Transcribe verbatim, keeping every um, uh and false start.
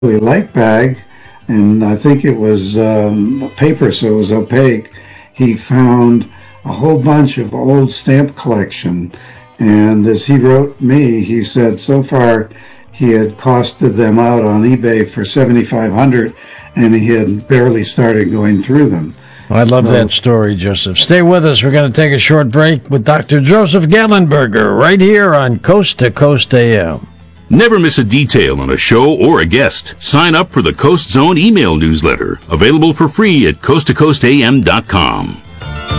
light bag, and I think it was um, paper, so it was opaque. He found a whole bunch of old stamp collection, and as he wrote me, he said so far he had costed them out on eBay for seventy-five hundred dollars, and he had barely started going through them. I love So- that story, Joseph. Stay with us. We're going to take a short break with Doctor Joseph Gallenberger right here on Coast to Coast A M. Never miss a detail on a show or a guest. Sign up for the Coast Zone email newsletter, available for free at coast to coast a m dot com.